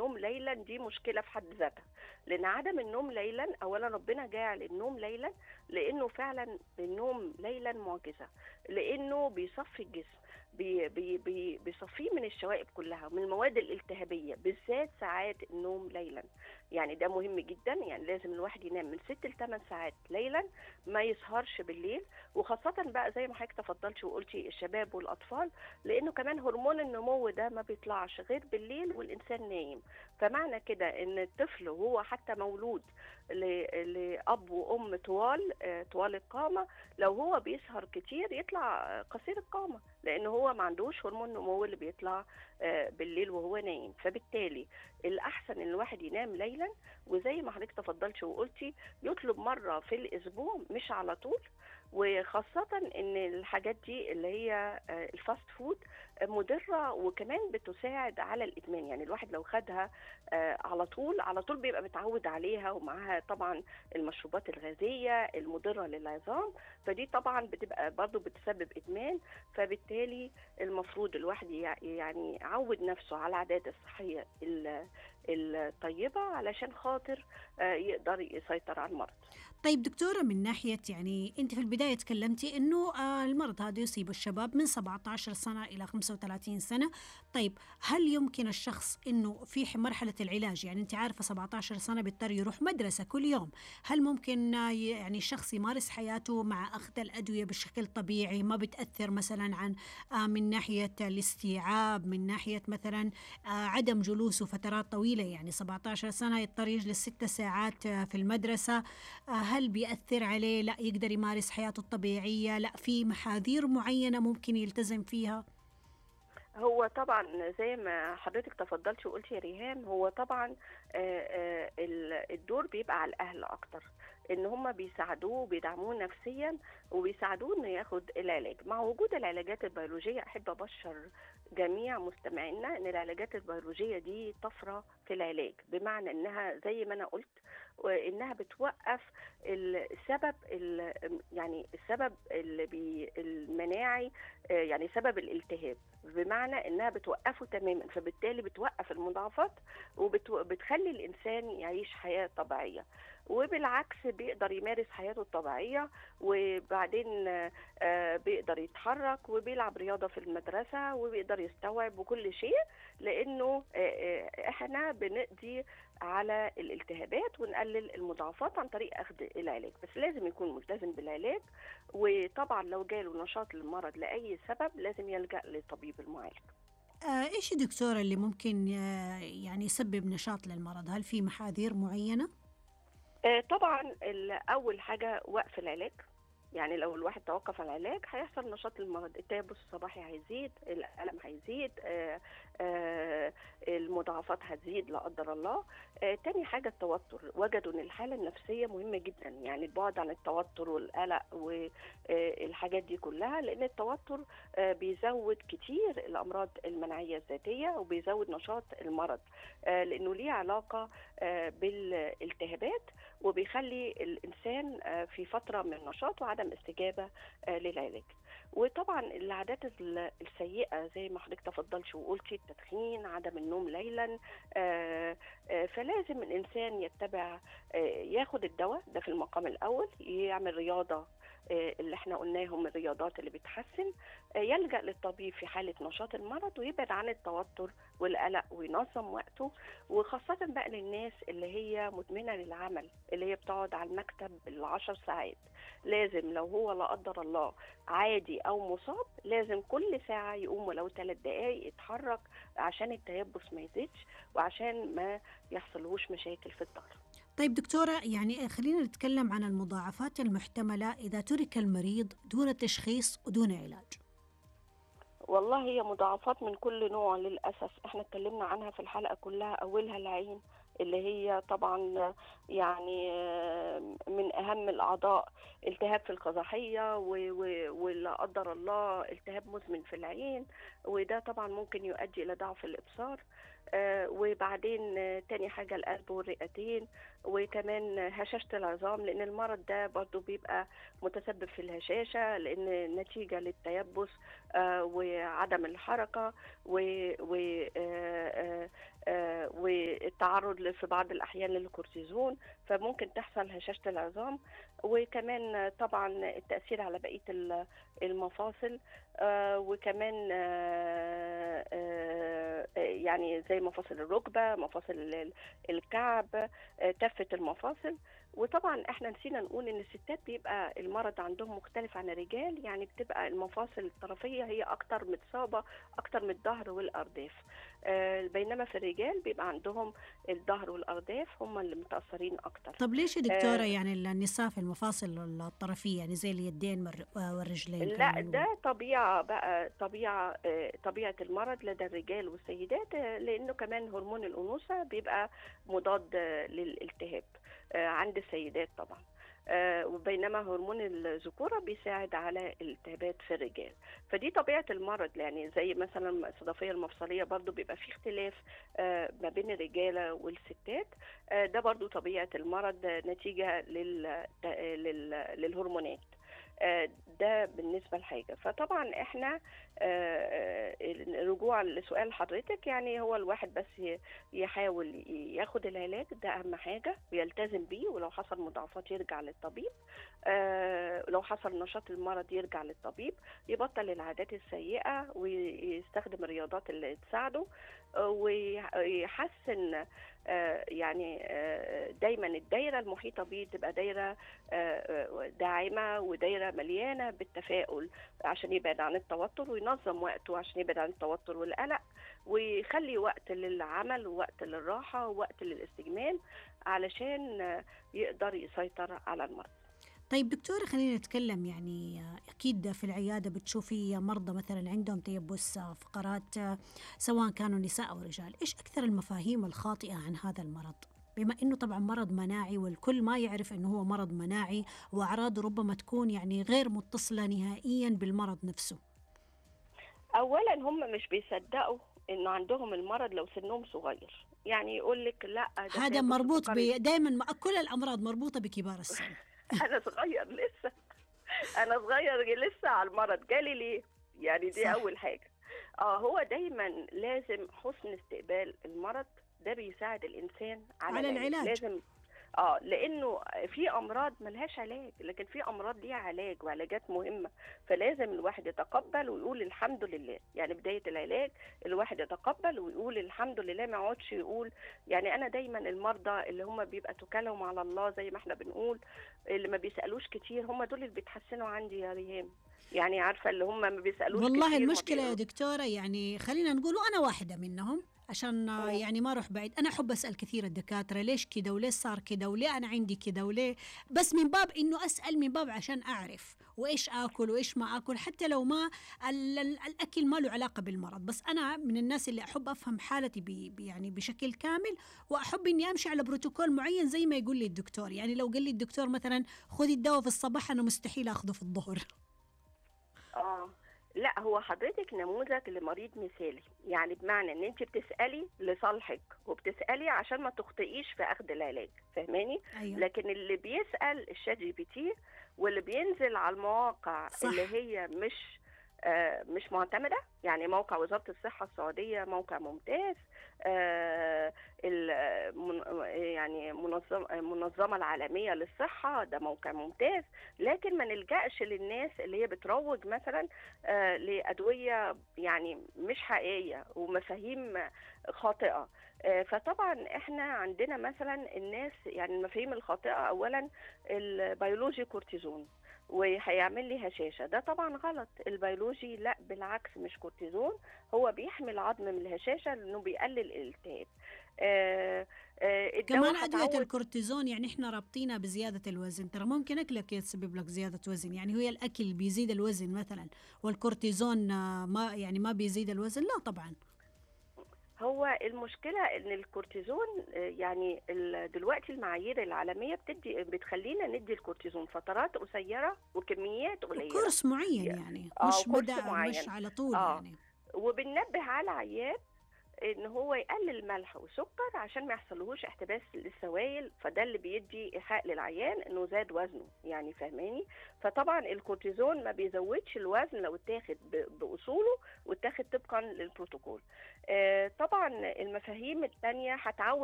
النوم ليلا دي مشكلة في حد ذاتها، لأن عدم النوم ليلا أولا ربنا جاعل النوم ليلا لأنه فعلا النوم ليلا معجزة، لأنه بيصفي الجسم، بيصفيه من الشوائب كلها، من المواد الالتهابية، بالذات ساعات النوم ليلا. يعني ده مهم جدا، يعني لازم الواحد ينام من 6 ل 8 ساعات ليلا، ما يسهرش بالليل. وخاصة بقى زي ما حضرتك تفضلتي وقلتي الشباب والأطفال، لأنه كمان هرمون النمو ده ما بيطلعش غير بالليل والإنسان نايم. فمعنى كده إن الطفل وهو حتى مولود لأب وأم طوال القامة، لو هو بيسهر كتير يطلع قصير القامة، لأن هو ما عندوش هرمون نمو اللي بيطلع بالليل وهو نايم. فبالتالي الأحسن إن الواحد ينام ليلا، وزي ما حضرتك تفضلتي وقلتي يطلب مرة في الأسبوع مش على طول. وخاصة ان الحاجات دي اللي هي الفاست فود مضرة، وكمان بتساعد على الإدمان. يعني الواحد لو خدها على طول بيبقى متعود عليها، ومعها طبعا المشروبات الغازية المضرة للعظام، فدي طبعا بتبقى برضو بتسبب إدمان. فبالتالي المفروض الواحد يعني يعود نفسه على العادات الصحية الطيبة علشان خاطر يقدر يسيطر على المرض. طيب دكتورة، من ناحية يعني أنت في البداية تكلمتي إنه المرض هذا يصيب الشباب من 17 سنة إلى 35 سنة. طيب هل يمكن الشخص إنه في مرحلة العلاج، يعني أنت عارفة 17 سنة بيضطر يروح مدرسة كل يوم، هل ممكن يعني الشخص يمارس حياته مع أخذ الأدوية بشكل طبيعي، ما بتأثر مثلا عن من ناحية الاستيعاب، من ناحية مثلا عدم جلوسه فترات طويلة، يعني 17 سنة يضطر يجلس 6 ساعات في المدرسة، هل بيأثر عليه؟ لا يقدر يمارس حياته الطبيعية؟ لا في محاذير معينة ممكن يلتزم فيها؟ هو طبعا زي ما حضرتك تفضلتي وقلتي يا ريهام، هو طبعا الدور بيبقى على الأهل أكتر، إن هم بيساعدوه وبيدعموه نفسيا، وبيساعدوه إنه ياخد العلاج. مع وجود العلاجات البيولوجية، أحب أبشر جميع مستمعينا إن العلاجات البيولوجية دي طفرة في العلاج، بمعنى إنها زي ما أنا قلت، وإنها بتوقف السبب يعني السبب المناعي، يعني سبب الالتهاب، بمعنى انها بتوقفه تماما. فبالتالي بتوقف المضاعفات وبتخلي الانسان يعيش حياة طبيعية، وبالعكس بيقدر يمارس حياته الطبيعية، وبعدين بيقدر يتحرك وبيلعب رياضة في المدرسة وبيقدر يستوعب وكل شيء، لانه احنا بنقضي على الالتهابات ونقلل المضاعفات عن طريق اخذ العلاج. بس لازم يكون ملتزم بالعلاج، وطبعا لو جاله نشاط للمرض لأي سبب لازم يلجأ للطبيب المعالج. إيش يا دكتورة اللي ممكن يعني يسبب نشاط للمرض؟ هل في محاذير معينة؟ طبعا أول حاجة وقف العلاج. يعني لو الواحد توقف عن العلاج هيحصل نشاط للمرض، التيبس الصباحي هيزيد، الألم هيزيد، المضاعفات هتزيد لا قدر الله. تاني حاجة التوتر، وجدوا ان الحالة النفسية مهمة جدا، يعني البعد عن التوتر والقلق والحاجات دي كلها، لان التوتر بيزود كتير الأمراض المناعية الذاتية وبيزود نشاط المرض، لأنه ليه علاقة بالالتهابات، وبيخلي الإنسان في فترة من النشاط وعدم استجابة للعلاج. وطبعا العادات السيئة زي ما حضرتك تفضلتي وقلتي، التدخين، عدم النوم ليلا، فلازم الإنسان يتبع، ياخد الدواء ده في المقام الأول، يعمل رياضة اللي احنا قلناهم الرياضات اللي بتحسن، يلجأ للطبيب في حالة نشاط المرض، ويبعد عن التوتر والقلق وينظم وقته. وخاصة بقى للناس اللي هي مدمنة للعمل، اللي هي بتقعد على المكتب ال10 ساعات، لازم لو هو لا قدر الله عادي أو مصاب، لازم كل ساعة يقوم ولو 3 دقايق يتحرك عشان التيبس ما يزيدش وعشان ما يحصلهوش مشاكل في الظهر. طيب دكتورة، يعني خلينا نتكلم عن المضاعفات المحتملة إذا ترك المريض دون تشخيص ودون علاج. والله هي مضاعفات من كل نوع للأسف، احنا اتكلمنا عنها في الحلقة كلها، أولها العين اللي هي طبعا يعني من أهم الأعضاء، التهاب في القزحية ولا قدر الله التهاب مزمن في العين، وده طبعا ممكن يؤدي إلى ضعف الإبصار. وبعدين تاني حاجة القلب والرئتين، وكمان هشاشة العظام، لأن المرض ده برضو بيبقى متسبب في الهشاشة لأن نتيجة للتيبس وعدم الحركة والتعرض في بعض الأحيان للكورتيزون، فممكن تحصل هشاشة العظام. وكمان طبعا التأثير على بقية المفاصل، وكمان يعني زي مفاصل الركبة، مفاصل الكعب، كافة المفاصل. وطبعا احنا نسينا نقول ان الستات بيبقى المرض عندهم مختلف عن الرجال، يعني بتبقى المفاصل الطرفية هي اكتر متصابة اكتر من الظهر والارداف، بينما في الرجال بيبقى عندهم الظهر والارداف هم اللي متأثرين اكتر. طب ليش يا دكتورة يعني النساء في المفاصل الطرفية يعني زي اليدين والرجلين لا، خلينا نقول؟ ده طبيعة بقى، طبيعة المرض لدى الرجال والسيدات، لأنه كمان هرمون الأنوثة بيبقى مضاد للالتهاب عند السيدات طبعا، وبينما هرمون الذكورة بيساعد على الالتهابات في الرجال. فدي طبيعة المرض، يعني زي مثلا الصدفية المفصلية برضو بيبقى في اختلاف ما بين الرجالة والستات، ده برضو طبيعة المرض نتيجة للهرمونات. ده بالنسبة لحاجة. فطبعا احنا رجوع لسؤال حضرتك، يعني هو الواحد بس يحاول ياخد العلاج، ده اهم حاجة، ويلتزم بيه، ولو حصل مضاعفات يرجع للطبيب، لو حصل نشاط المرض يرجع للطبيب، يبطل العادات السيئة ويستخدم الرياضات اللي تساعده، ويحسن يعني دايما الدايرة المحيطة بيه تبقى دايرة داعمة ودايرة مليانة بالتفاؤل عشان يبعد عن التوتر، وينظم وقته عشان يبعد عن التوتر والقلق، ويخلي وقت للعمل ووقت للراحة ووقت للاستجمام علشان يقدر يسيطر على المرض. طيب دكتورة خلينا نتكلم، يعني أكيد في العيادة بتشوفي مرضى مثلا عندهم تيبس فقرات سواء كانوا نساء أو رجال، إيش أكثر المفاهيم الخاطئة عن هذا المرض؟ بما أنه طبعا مرض مناعي والكل ما يعرف أنه هو مرض مناعي وأعراضه ربما تكون يعني غير متصلة نهائيا بالمرض نفسه. أولا هم مش بيصدقوا إنه عندهم المرض لو سنهم صغير، يعني يقول لك لا ده هذا تيبس مربوط فقري. دائما كل الأمراض مربوطة بكبار السن. أنا صغير لسه، انا صغير لسه على المرض جالي ليه، يعني دي صح. اول حاجه. هو دايما لازم حسن استقبال المرض، ده بيساعد الانسان على العلاج. العلاج. لازم لانه في امراض ملهاش علاج، لكن في امراض ليها علاج وعلاجات مهمه، فلازم الواحد يتقبل ويقول الحمد لله. يعني بدايه العلاج الواحد يتقبل ويقول الحمد لله، ما يقعدش يقول. يعني انا دايما المرضى اللي هم بيبقى توكلهم على الله زي ما احنا بنقول، اللي ما بيسالوش كتير، هم دول اللي بيتحسنوا عندي يا ريهام. يعني عارفه اللي هم ما بيسالوش والله كتير، ما المشكلة يا بيقولوا. دكتورة يعني خلينا نقول وأنا واحدة منهم عشان يعني ما أروح بعيد، أنا أحب أسأل كثير الدكاترة ليش كده وليش صار كده وليه أنا عندي كده وليه، بس من باب إنه أسأل، من باب عشان أعرف وإيش آكل وإيش ما آكل، حتى لو ما الأكل ما له علاقة بالمرض، بس أنا من الناس اللي أحب أفهم حالتي يعني بشكل كامل، وأحب إني أمشي على بروتوكول معين زي ما يقول لي الدكتور. يعني لو قال لي الدكتور مثلا خذي الدواء في الصباح، أنا مستحيل أخذه في الظهر. لا، هو حضرتك نموذج لمريض مثالي، يعني بمعنى ان انت بتسألي لصالحك وبتسألي عشان ما تخطئيش في اخذ العلاج، فهماني؟ أيوة. لكن اللي بيسأل الشات جي بي تي واللي بينزل على المواقع صح. اللي هي مش معتمدة، يعني موقع وزارة الصحة السعودية موقع ممتاز، يعني منظمة العالمية للصحة ده موقع ممتاز، لكن ما نلجأش للناس اللي هي بتروج مثلا لأدوية يعني مش حقيقية ومفاهيم خاطئة. فطبعا احنا عندنا مثلا الناس، يعني المفاهيم الخاطئة اولا البيولوجي كورتيزون وهيعمل لي هشاشة، ده طبعا غلط. البيولوجي لا، بالعكس، مش كورتيزون، هو بيحمي العظم من الهشاشة لأنه بيقلل الالتهاب. كمان الدواء أدوية هتعود. الكورتيزون يعني إحنا رابطينها بزيادة الوزن، ترى ممكن أكلك يسبب لك زيادة وزن، يعني هي الأكل بيزيد الوزن مثلا والكورتيزون ما بيزيد الوزن؟ لا طبعا. هو المشكلة ان الكورتيزون يعني دلوقتي المعايير العالمية بتخلينا ندي الكورتيزون فترات قصيرة وكميات قليلة، كورس معين يعني كورس معين. مش على طول يعني. وبننبه على العيان ان هو يقلل ملح وسكر عشان ما يحصلهوش احتباس للسوائل، فده اللي بيدي ايحاء للعيان انه زاد وزنه، يعني فاهماني؟ فطبعا الكورتيزون ما بيزودش الوزن لو اتاخد باصوله واتاخد طبقا للبروتوكول. طبعا المفاهيم التانية هتعود